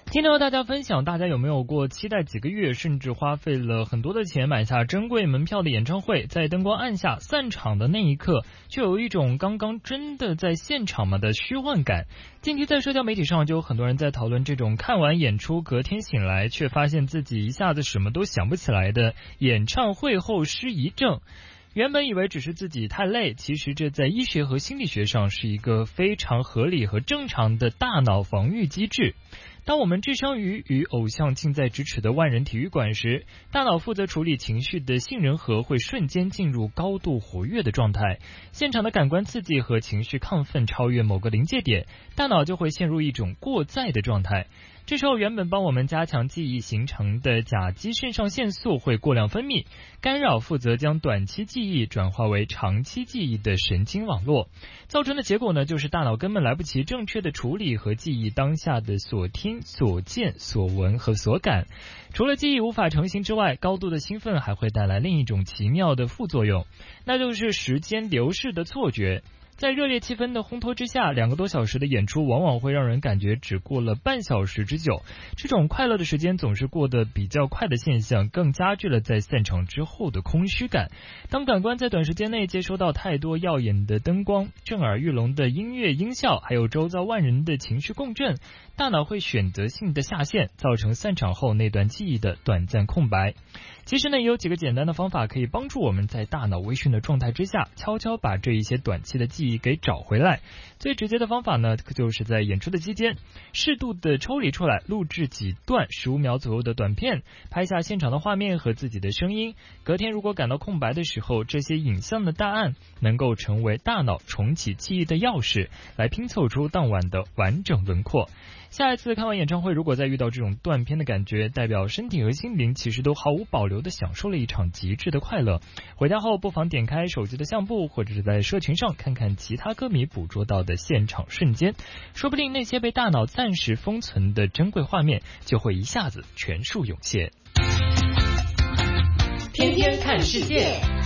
今天和大家分享，大家有没有过期待几个月，甚至花费了很多的钱买下珍贵门票的演唱会，在灯光暗下散场的那一刻，却有一种刚刚真的在现场嘛的虚幻感。近期在社交媒体上就有很多人在讨论这种看完演出隔天醒来却发现自己一下子什么都想不起来的演唱会后失忆症。原本以为只是自己太累，其实这在医学和心理学上是一个非常合理和正常的大脑防御机制。当我们置身于与偶像近在咫尺的万人体育馆时，大脑负责处理情绪的杏仁核会瞬间进入高度活跃的状态，现场的感官刺激和情绪亢奋超越某个临界点，大脑就会陷入一种过载的状态。这时候原本帮我们加强记忆形成的甲基肾上腺素会过量分泌，干扰负责将短期记忆转化为长期记忆的神经网络，造成的结果呢，就是大脑根本来不及正确的处理和记忆当下的所听、所见、所闻和所感。除了记忆无法成型之外，高度的兴奋还会带来另一种奇妙的副作用，那就是时间流逝的错觉。在热烈气氛的烘托之下，2个多小时的演出往往会让人感觉只过了半小时之久。这种快乐的时间总是过得比较快的现象，更加剧了在散场之后的空虚感。当感官在短时间内接收到太多耀眼的灯光、震耳欲聋的音乐音效，还有周遭万人的情绪共振，大脑会选择性的下线，造成散场后那段记忆的短暂空白。其实呢，也有几个简单的方法可以帮助我们在大脑微醺的状态之下，悄悄把这一些短期的记忆给找回来。最直接的方法呢，就是在演出的期间，适度的抽离出来，录制几段15秒左右的短片，拍下现场的画面和自己的声音。隔天如果感到空白的时候，这些影像的档案能够成为大脑重启记忆的钥匙，来拼凑出当晚的完整轮廓。下一次看完演唱会，如果再遇到这种断片的感觉，代表身体和心灵其实都毫无保留的享受了一场极致的快乐。回家后不妨点开手机的相簿，或者是在社群上看看其他歌迷捕捉到的现场瞬间，说不定那些被大脑暂时封存的珍贵画面就会一下子全数涌现。 天天看世界。